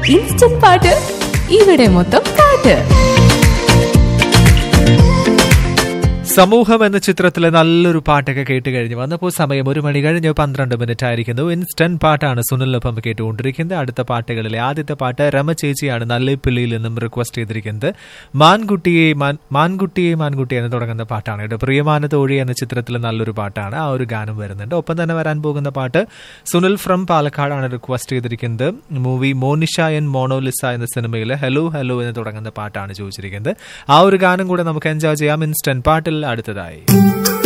Instant പാട്ട് ഇവിടെ മൊത്തം പാട്ട്. സമൂഹം എന്ന ചിത്രത്തിലെ നല്ലൊരു പാട്ടൊക്കെ കേട്ട് കഴിഞ്ഞു വന്നപ്പോൾ സമയം 1 മണി കഴിഞ്ഞ് 12 മിനിറ്റ് ആയിരിക്കുന്നു. ഇൻസ്റ്റന്റ് പാട്ടാണ് സുനിലിനൊപ്പം കേട്ടുകൊണ്ടിരിക്കുന്നത്. അടുത്ത പാട്ടുകളിലെ ആദ്യത്തെ പാട്ട് രമ ചേച്ചിയാണ് നല്ലേപ്പിള്ളിയിൽ നിന്നും റിക്വസ്റ്റ് ചെയ്തിരിക്കുന്നത്. മാൻകുട്ടിയെ എന്ന് തുടങ്ങുന്ന പാട്ടാണ് കേട്ടോ. പ്രിയമാന തോഴി എന്ന ചിത്രത്തിലെ നല്ലൊരു പാട്ടാണ്. ആ ഒരു ഗാനം വരുന്നുണ്ട്. ഒപ്പം തന്നെ വരാൻ പോകുന്ന പാട്ട് സുനിൽ ഫ്രം പാലക്കാടാണ് റിക്വസ്റ്റ് ചെയ്തിരിക്കുന്നത്. മൂവി മോനിഷ എൻ മോണോലിസ എന്ന സിനിമയിലെ ഹലോ ഹലോ എന്ന് തുടങ്ങുന്ന പാട്ടാണ് ചോദിച്ചിരിക്കുന്നത്. ആ ഒരു ഗാനം കൂടെ നമുക്ക് എൻജോയ് ചെയ്യാം ഇൻസ്റ്റന്റ് പാട്ടിൽ അടുത്തതായി.